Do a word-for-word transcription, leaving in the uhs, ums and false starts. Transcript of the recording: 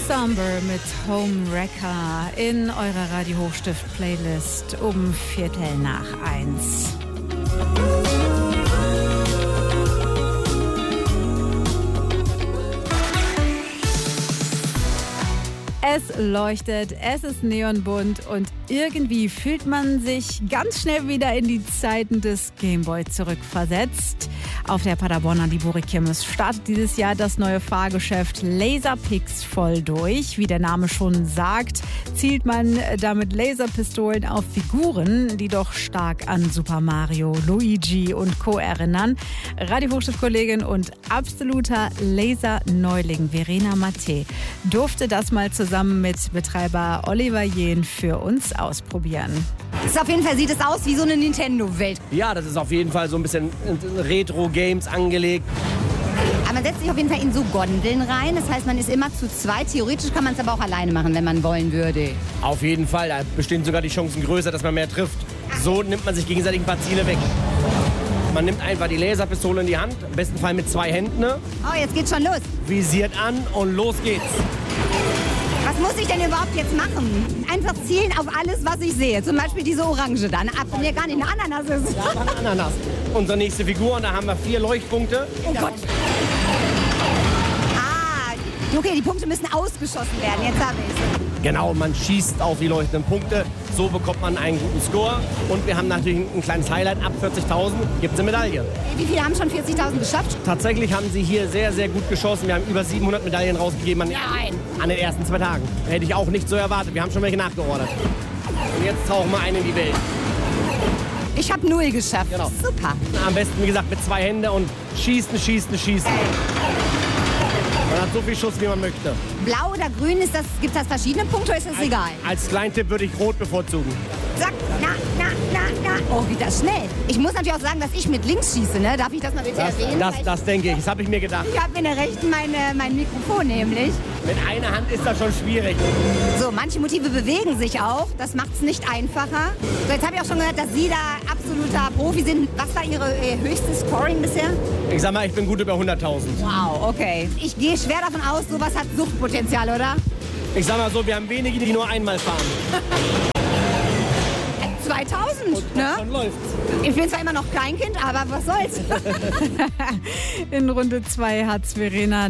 Ensemble mit Homewrecker in eurer Radio Hochstift-Playlist um Viertel nach eins. Es leuchtet, es ist neonbunt und irgendwie fühlt man sich ganz schnell wieder in die Zeiten des Gameboy zurückversetzt. Auf der Paderborner Liborikirmes startet dieses Jahr das neue Fahrgeschäft Laserpix voll durch. Wie der Name schon sagt, zielt man damit Laserpistolen auf Figuren, die doch stark an Super Mario, Luigi und Co. erinnern. Radio-Hochstift-Kollegin und absoluter Laser-Neuling Verena Matte durfte das mal zusammen mit Betreiber Oliver Jehn für uns ausprobieren. Das auf jeden Fall sieht es aus wie so eine Nintendo-Welt. Ja, das ist auf jeden Fall so ein bisschen Retro-Games angelegt. Aber man setzt sich auf jeden Fall in so Gondeln rein. Das heißt, man ist immer zu zweit. Theoretisch kann man es aber auch alleine machen, wenn man wollen würde. Auf jeden Fall. Da bestehen sogar die Chancen größer, dass man mehr trifft. So nimmt man sich gegenseitig ein paar Ziele weg. Man nimmt einfach die Laserpistole in die Hand, im besten Fall mit zwei Händen. Oh, jetzt geht's schon los. Visiert an und los geht's. Was muss ich denn überhaupt jetzt machen? Einfach zielen auf alles, was ich sehe. Zum Beispiel diese Orange da. Ab, wenn mir gar nicht eine Ananas ist. Ja, eine Ananas. Unsere nächste Figur, und da haben wir vier Leuchtpunkte. Oh Gott. Ah, okay, die Punkte müssen ausgeschossen werden. Jetzt habe ich Genau, man schießt auf die leuchtenden Punkte. So bekommt man einen guten Score. Und wir haben natürlich ein kleines Highlight. Ab vierzigtausend gibt es eine Medaille. Wie viele haben schon vierzigtausend geschafft? Tatsächlich haben sie hier sehr, sehr gut geschossen. Wir haben über siebenhundert Medaillen rausgegeben an, Nein. an den ersten zwei Tagen. Hätte ich auch nicht so erwartet. Wir haben schon welche nachgeordert. Und jetzt tauchen wir ein in die Welt. Ich habe null geschafft. Genau. Super. Am besten, wie gesagt, mit zwei Händen und schießen, schießen, schießen. Man hat so viel Schuss, wie man möchte. Blau oder grün, ist das, gibt das verschiedene Punkte oder ist das als, egal? Als Kleintipp würde ich rot bevorzugen. Zack, na, na, na, na. Oh, wie das schnell. Ich muss natürlich auch sagen, dass ich mit links schieße, ne? Darf ich das mal bitte Das, erwähnen? das, das denke ich, das habe ich mir gedacht. Ich habe in der rechten meine, mein Mikrofon nämlich. Mit einer Hand ist das schon schwierig. So, manche Motive bewegen sich auch. Das macht es nicht einfacher. So, jetzt habe ich auch schon gehört, dass Sie da absoluter Profi sind. Was war Ihre Ihr höchstes Scoring bisher? Ich sag mal, ich bin gut über hunderttausend. Wow, okay. Ich gehe schwer davon aus, sowas hat Suchtpotenzial, oder? Ich sag mal so, wir haben wenige, die nur einmal fahren. zweitausend, Und ne? schon läuft's. Ich bin zwar immer noch Kleinkind, aber was soll's? In Runde zwei hat's Verena